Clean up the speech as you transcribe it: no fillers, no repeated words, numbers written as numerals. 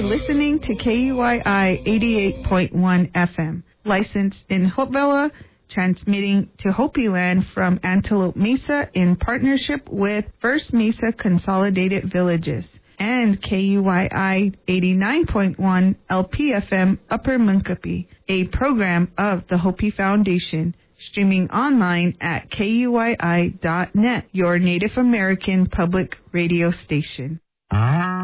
are listening to KUYI 88.1 FM, licensed in Hopevilla, transmitting to Hopi Land from Antelope Mesa in partnership with First Mesa Consolidated Villages, and KUYI 89.1 LPFM Upper Munkapi, a program of the Hopi Foundation, streaming online at KUYI.net, your Native American public radio station.